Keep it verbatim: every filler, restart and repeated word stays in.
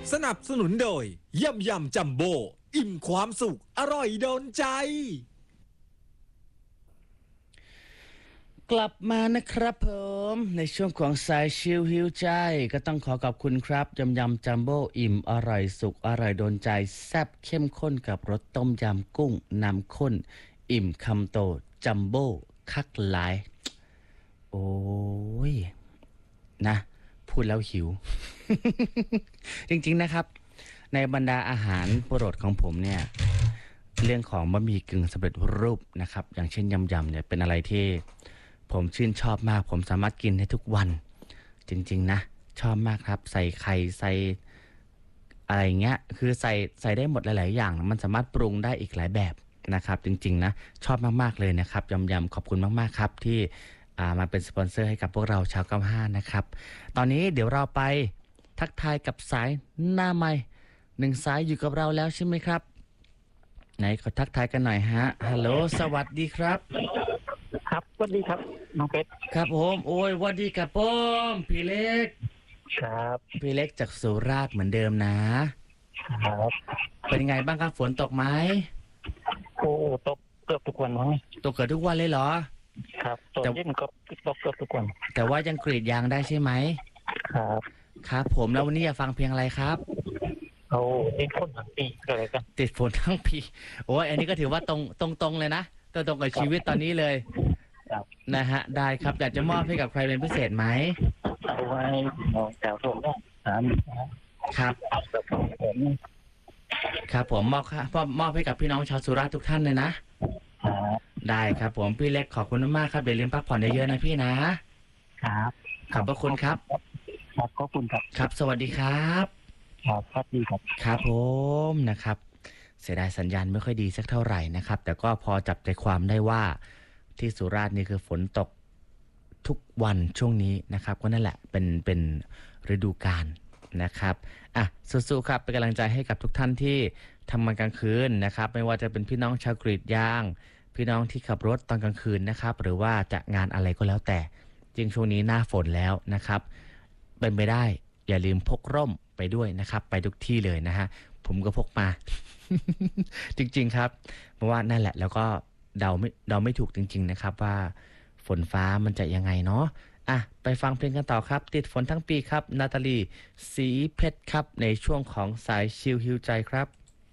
สนับสนุนโดยยำยำจัมโบ้อิ่มความสุขอร่อยโดนใจกลับมานะครับผมในช่วงของสายชิลฮิวใจก็ต้องขอขอบคุณครับยำยำจัมโบ้อิ่มอร่อยสุขอร่อยโดนใจแซ่บเข้มข้นกับรสต้มยำกุ้งน้ำข้นอิ่มคำโตจัมโบ้คักหลายโอ้ยนะพูดแล้วหิว จริงๆนะครับในบรรดาอาหารโปรดของผมเนี่ยเรื่องของบะหมี่กึ่งสำเร็จรูปนะครับอย่างเช่นยำๆเนี่ยเป็นอะไรที่ผมชื่นชอบมากผมสามารถกินได้ทุกวันจริงๆนะชอบมากครับใส่ไข่ใส่อะไรเงี้ยคือใส่ใส่ได้หมดหลายๆอย่างมันสามารถปรุงได้อีกหลายแบบนะครับจริงๆนะชอบมากๆเลยนะครับยำๆขอบคุณมากๆครับที่มาเป็นสปอนเซอร์ให้กับพวกเราชาวเก้าห้านะครับตอนนี้เดี๋ยวเราไปทักทายกับสายหน้าไมค์หนึ่งสายอยู่กับเราแล้วใช่ไหมครับไหนขอทักทายกันหน่อยฮะฮัลโหลสวัสดีครับครับสวัสดีครับน้องเพชรครับผมโอ้ยสวัสดีครับผมพี่เล็กครับพี่เล็กจากสุราษฎร์เหมือนเดิมนะครับเป็นไงบ้างครับฝนตกไหมโอ้ตกเกือบทุกวันมั้งตกเกือบทุกวันเลยเหรอครับตกเย็นก็ตกเกือบทุกวันแต่ว่ายังกรีดยางได้ใช่ไหมครับครับผมแล้ววันนี้อยากฟังเพลงอะไรครับเอาติดฝนทั้งปีอะไรกันติดฝนทั้งปีโอ้ยอันนี้ก็ถือว่าตรงตรงตรงเลยนะตรงตรงกับชีวิตตอนนี้เลยนะฮะได้ครับอยากจะมอบให้กับใครเป็นพิเศษไหมเอาไว้น้องแถวผมนะครับครับผมมอบครับมอบให้กับพี่น้องชาวสุราษฎร์ทุกท่านเลยนะได้ครับผมพี่เล็กขอบคุณมากครับเดี๋ยวลืมพักผ่อนเยอะๆนะพี่นะครับขอบพระคุณครับครับขอบคุณครับครับสวัสดีครับครับสวัสดีครับครับผมนะครับเสียดายสัญญาณไม่ค่อยดีสักเท่าไหร่นะครับแต่ก็พอจับใจความได้ว่าที่สุราษฎร์นี่คือฝนตกทุกวันช่วงนี้นะครับก็นั่นแหละเป็นเป็นฤดูกาลนะครับอ่ะสู้ๆครับเป็นกำลังใจให้กับทุกท่านที่ทำงานกลางคืนนะครับไม่ว่าจะเป็นพี่น้องชาวกรีดยางพี่น้องที่ขับรถตอนกลางคืนนะครับหรือว่าจะงานอะไรก็แล้วแต่จริงช่วงนี้หน้าฝนแล้วนะครับเป็นไปได้อย่าลืมพกร่มไปด้วยนะครับไปทุกที่เลยนะฮะผมก็พกมา จริงๆครับเพราะว่านั่นแหละแล้วก็เดาไม่เดาไม่ถูกจริงๆนะครับว่าฝนฟ้ามันจะยังไงเนาะอ่ะไปฟังเพลงกันต่อครับติดฝนทั้งปีครับนาตาลีสีเพชรครับในช่วงของสายชิลฮิวใจครับ